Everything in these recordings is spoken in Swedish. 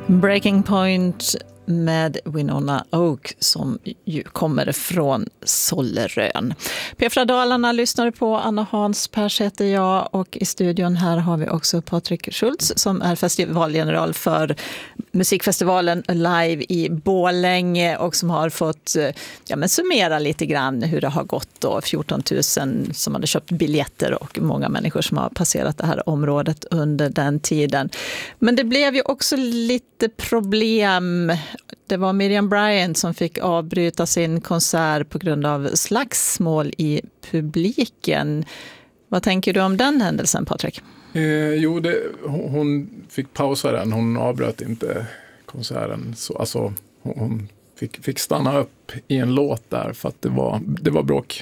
Breaking Point med Winona Oak som ju kommer från Sollerön. P4 Dalarna lyssnar på. Anna Hanspärs heter jag och i studion här har vi också Patrik Schultz som är festivalgeneral för musikfestivalen Live i Borlänge och som har fått summera lite grann hur det har gått då. 14 000 som hade köpt biljetter och många människor som har passerat det här området under den tiden. Men det blev ju också lite problem. Det var Miriam Bryant som fick avbryta sin konsert på grund av slagsmål i publiken. Vad tänker du om den händelsen, Patrik? Hon fick pausa den. Hon avbröt inte konserten. Hon fick stanna upp i en låt där för att det var bråk.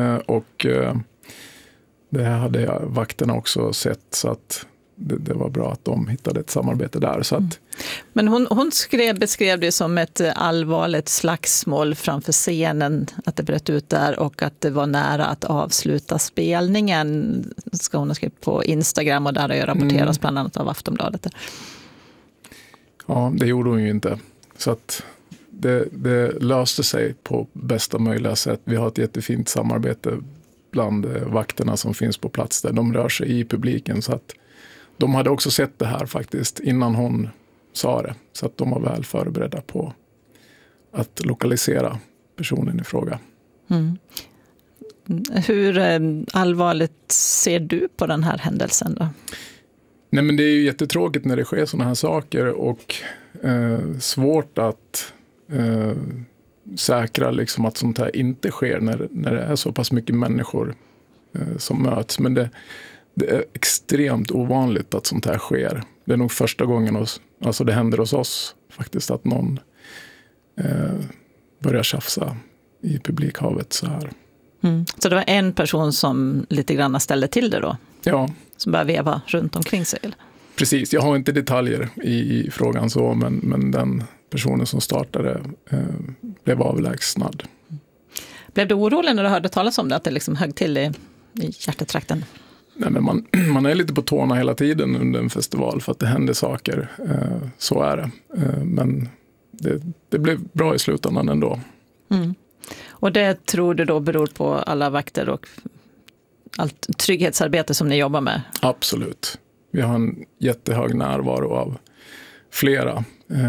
Det hade vakterna också sett så att det var bra att de hittade ett samarbete där. Så att... Men hon beskrev det som ett allvarligt slagsmål framför scenen, att det bröt ut där och att det var nära att avsluta spelningen. Ska hon ha skrivit på Instagram och där har ju rapporterats bland annat av Aftonbladet. Ja, det gjorde hon ju inte. Så att det löste sig på bästa möjliga sätt. Vi har ett jättefint samarbete bland vakterna som finns på plats där. De rör sig i publiken så att de hade också sett det här faktiskt innan hon sa det. Så att de var väl förberedda på att lokalisera personen i fråga. Mm. Hur allvarligt ser du på den här händelsen då? Nej, men det är ju jättetråkigt när det sker sådana här saker och svårt att säkra liksom att sånt här inte sker när det är så pass mycket människor som möts. Men det är extremt ovanligt att sånt här sker. Det är nog första gången det händer hos oss faktiskt att någon börjar tjafsa i publikhavet så här. Mm. Så det var en person som lite grann ställde till det då? Ja. Som började veva runt omkring sig? Eller? Precis, jag har inte detaljer i frågan så, men den personen som startade blev avlägsnad. Blev du orolig när du hörde talas om det, att det liksom högg till i hjärtetrakten? Nej, men man är lite på tårna hela tiden under en festival för att det händer saker. Så är det. Men det blev bra i slutändan ändå. Mm. Och det tror du då beror på alla vakter och allt trygghetsarbete som ni jobbar med? Absolut. Vi har en jättehög närvaro av flera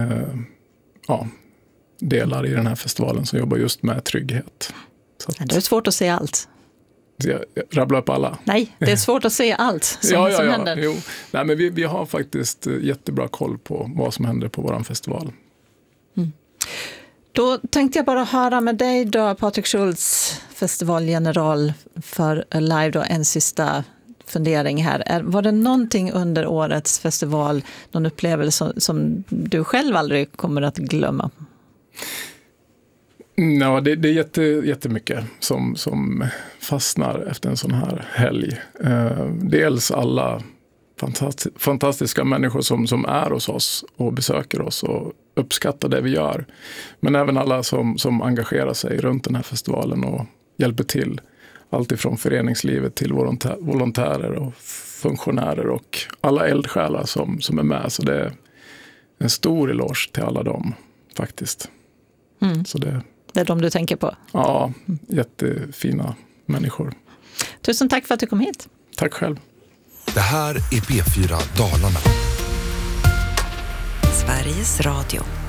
delar i den här festivalen som jobbar just med trygghet. Så att... Det är svårt att se allt. Jag rabblar upp alla. Nej, det är svårt att se allt som händer. Jo. Nej, men vi har faktiskt jättebra koll på vad som händer på våran festival. Mm. Då tänkte jag bara höra med dig då, Patrik Schultz, festivalgeneral för Live då, en sista fundering här. Var det någonting under årets festival, någon upplevelse som du själv aldrig kommer att glömma? Ja, det är jättemycket som fastnar efter en sån här helg. Dels alla fantastiska människor som är hos oss och besöker oss och uppskattar det vi gör. Men även alla som engagerar sig runt den här festivalen och hjälper till. Allt ifrån föreningslivet till volontärer och funktionärer och alla eldsjälar som är med. Så det är en stor eloge till alla dem faktiskt. Mm. Så det är de du tänker på? Ja, jättefina människor. Tusen tack för att du kom hit. Tack själv. Det här är P4 Dalarna. Sveriges Radio.